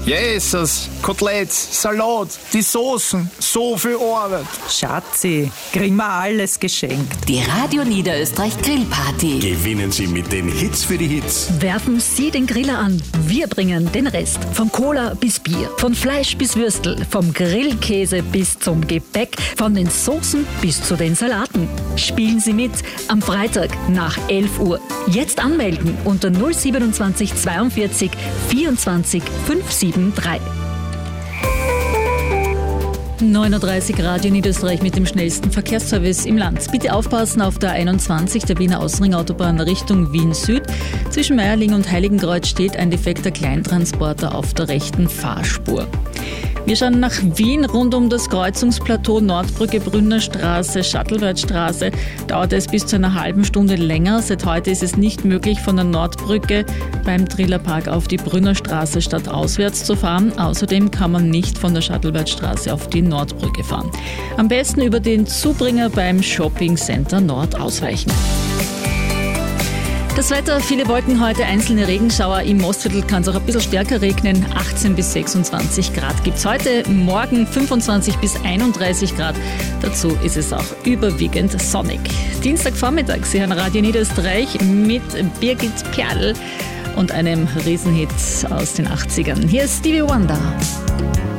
Jesus, Koteletts, Salat, die Soßen, so viel Arbeit. Schatzi, kriegen wir alles geschenkt. Die Radio Niederösterreich Grillparty. Gewinnen Sie mit den Hits für die Hits. Werfen Sie den Griller an. Wir bringen den Rest. Von Cola bis Bier, von Fleisch bis Würstel, vom Grillkäse bis zum Gebäck, von den Soßen bis zu den Salaten. Spielen Sie mit am Freitag nach 11 Uhr. Jetzt anmelden unter 027 42 24 573. 9:30 Uhr Radio Niederösterreich mit dem schnellsten Verkehrsservice im Land. Bitte aufpassen auf der 21 der Wiener Außenringautobahn Richtung Wien Süd. Zwischen Meierling und Heiligenkreuz steht ein defekter Kleintransporter auf der rechten Fahrspur. Wir schauen nach Wien rund um das Kreuzungsplateau Nordbrücke, Brünner Straße, Schattelwertstraße. Dauert es bis zu einer halben Stunde länger. Seit heute ist es nicht möglich, von der Nordbrücke beim Trillerpark auf die Brünner Straße stadtauswärts zu fahren. Außerdem kann man nicht von der Schattelwertstraße auf die Nordbrücke fahren. Am besten über den Zubringer beim Shopping Center Nord ausweichen. Das Wetter, viele Wolken heute, einzelne Regenschauer. Im Mostviertel kann es auch ein bisschen stärker regnen. 18 bis 26 Grad gibt es heute. Morgen 25 bis 31 Grad. Dazu ist es auch überwiegend sonnig. Dienstagvormittag, Sie hören Radio Niederösterreich mit Birgit Perl und einem Riesenhit aus den 80ern. Hier ist Stevie Wonder.